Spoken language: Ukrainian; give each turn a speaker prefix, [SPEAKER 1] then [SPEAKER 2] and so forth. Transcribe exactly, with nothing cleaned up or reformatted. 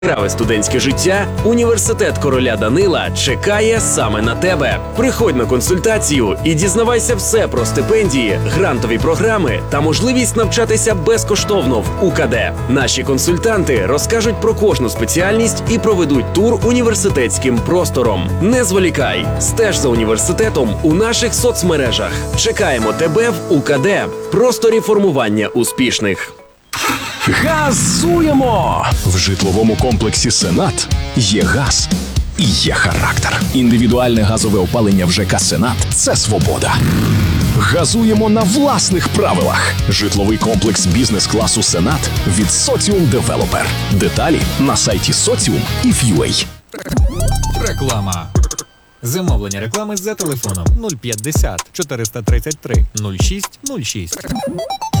[SPEAKER 1] Яскраве студентське життя університет короля Данила чекає саме на тебе. Приходь на консультацію і дізнавайся все про стипендії, грантові програми та можливість навчатися безкоштовно в УКД. Наші консультанти розкажуть про кожну спеціальність і проведуть тур університетським простором. Не зволікай, стеж за університетом у наших соцмережах. Чекаємо тебе в УКД – просторі формування успішних.
[SPEAKER 2] Газуємо! В житловому комплексі «Сенат» є газ і є характер. Індивідуальне газове опалення в ЖК «Сенат» – це свобода. Газуємо на власних правилах. Житловий комплекс бізнес-класу «Сенат» від «Соціум Девелопер». Деталі на сайті соціум і ф ю ей.
[SPEAKER 3] Реклама. Замовлення реклами за телефоном нуль п'ятдесят чотириста тридцять три нуль шість нуль шість.